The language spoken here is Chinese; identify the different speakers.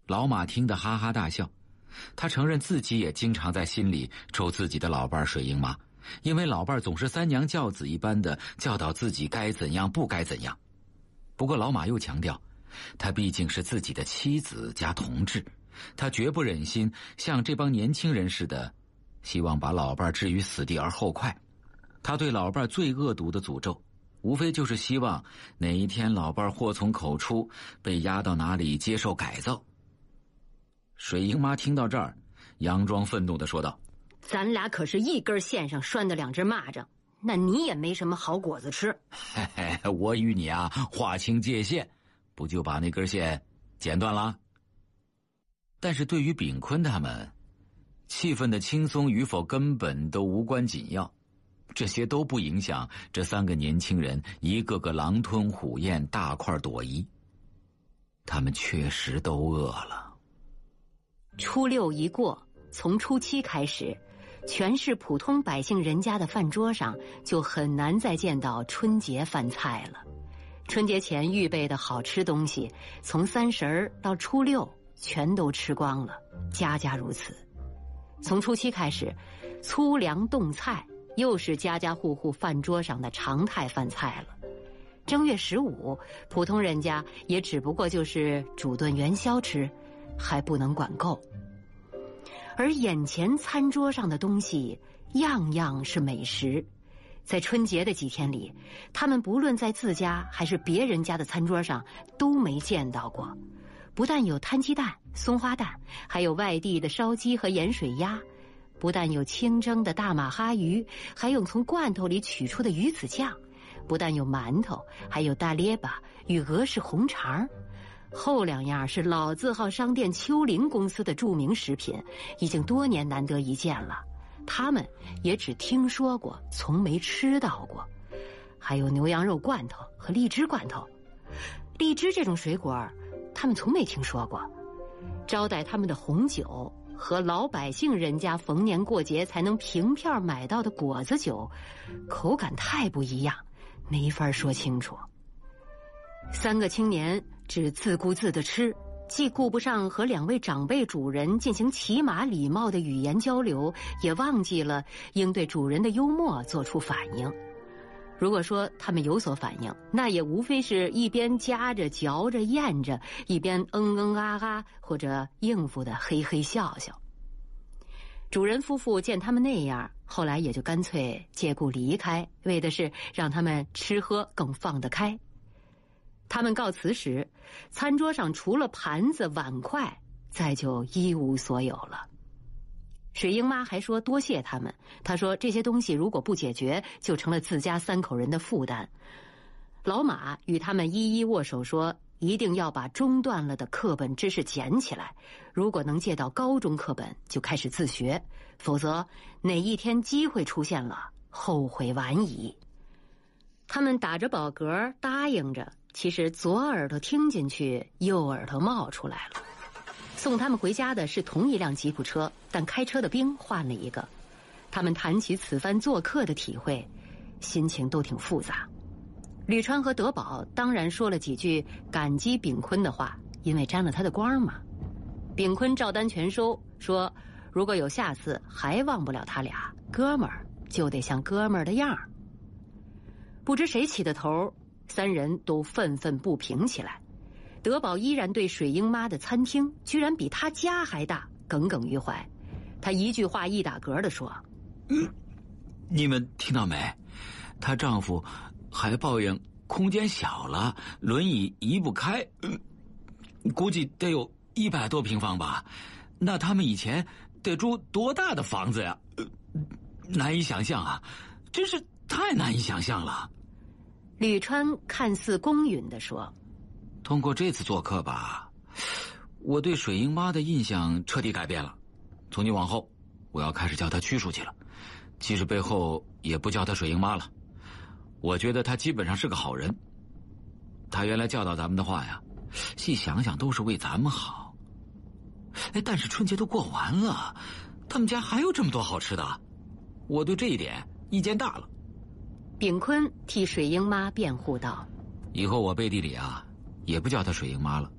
Speaker 1: 老马听得哈哈大笑，他承认自己也经常在心里抽自己的老伴水英妈，因为老伴总是三娘教子一般的教导自己该怎样不该怎样。不过老马又强调，他毕竟是自己的妻子加同志，他绝不忍心像这帮年轻人似的，希望把老伴置于死地而后快。他对老伴最恶毒的诅咒，无非就是希望哪一天老伴祸从口出，被押到哪里接受改造。水英妈听到这儿，佯装愤怒地说道：
Speaker 2: 咱俩可是一根线上拴的两只蚂蚱，那你也没什么好果子吃。
Speaker 1: 嘿嘿，我与你啊划清界限，不就把那根线剪断了？但是对于炳坤他们，气氛的轻松与否根本都无关紧要，这些都不影响这三个年轻人一个个狼吞虎咽，大快朵颐。他们确实都饿了。
Speaker 2: 初六一过，从初七开始，全市普通百姓人家的饭桌上就很难再见到春节饭菜了。春节前预备的好吃东西，从30到初六全都吃光了，家家如此。从初七开始，粗粮冻菜又是家家户户饭桌上的常态饭菜了。正月15，普通人家也只不过就是煮顿元宵吃，还不能管够。而眼前餐桌上的东西样样是美食，在春节的几天里，他们不论在自家还是别人家的餐桌上都没见到过。不但有摊鸡蛋、松花蛋，还有外地的烧鸡和盐水鸭；不但有清蒸的大马哈鱼，还有从罐头里取出的鱼子酱；不但有馒头，还有大列巴与俄式红肠。后两样是老字号商店秋林公司的著名食品，已经多年难得一见了，他们也只听说过，从没吃到过。还有牛羊肉罐头和荔枝罐头，荔枝这种水果他们从没听说过。招待他们的红酒和老百姓人家逢年过节才能凭票买到的果子酒，口感太不一样，没法说清楚。三个青年只自顾自地吃，既顾不上和两位长辈主人进行起码礼貌的语言交流，也忘记了应对主人的幽默做出反应。如果说他们有所反应，那也无非是一边夹着嚼着咽着，一边啊啊或者应付的嘿嘿笑笑。主人夫妇见他们那样，后来也就干脆借故离开，为的是让他们吃喝更放得开。他们告辞时，餐桌上除了盘子碗筷，再就一无所有了。水英妈还说多谢他们，她说这些东西如果不解决，就成了自家3口人的负担。老马与他们一一握手说，一定要把中断了的课本知识捡起来，如果能借到高中课本就开始自学，否则哪一天机会出现了，后悔晚矣。他们打着饱嗝答应着，其实左耳朵听进去，右耳朵冒出来了。送他们回家的是同一辆吉普车，但开车的兵换了一个。他们谈起此番做客的体会，心情都挺复杂。吕川和德宝当然说了几句感激炳坤的话，因为沾了他的光嘛。炳坤照单全收，说如果有下次还忘不了他俩，哥们儿就得像哥们儿的样儿。不知谁起的头，3人都愤愤不平起来。德宝依然对水英妈的餐厅居然比他家还大耿耿于怀，他一句话一打嗝地说：
Speaker 1: 你们听到没？她丈夫还抱怨空间小了，轮椅移不开，估计得有100多平方吧。那他们以前得住多大的房子呀？难以想象啊，真是太难以想象了。
Speaker 2: 吕川看似公允地说：
Speaker 1: 通过这次做客吧，我对水英妈的印象彻底改变了。从今往后，我要开始叫她曲书记了，其实背后也不叫她水英妈了。我觉得她基本上是个好人。她原来教导咱们的话呀，细想想都是为咱们好。但是春节都过完了，他们家还有这么多好吃的，我对这一点意见大了。
Speaker 2: 炳坤替水英妈辩护道：
Speaker 1: 以后我背地里啊，也不叫她水英妈了，